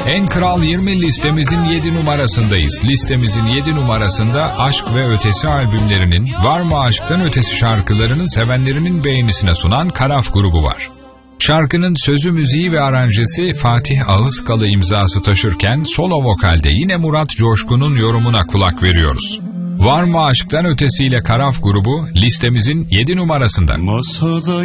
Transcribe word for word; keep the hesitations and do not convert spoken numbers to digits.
En Kral yirmi listemizin yedi numarasındayız. Listemizin yedi numarasında Aşk ve Ötesi albümlerinin Var mı Aşktan Ötesi şarkılarını sevenlerinin beğenisine sunan Karaf grubu var. Şarkının sözü, müziği ve aranjesi Fatih Ağızkalı imzası taşırken solo vokalde yine Murat Coşkun'un yorumuna kulak veriyoruz. Var mı Aşktan Ötesi ile Karaf grubu listemizin yedi numarasında. Masada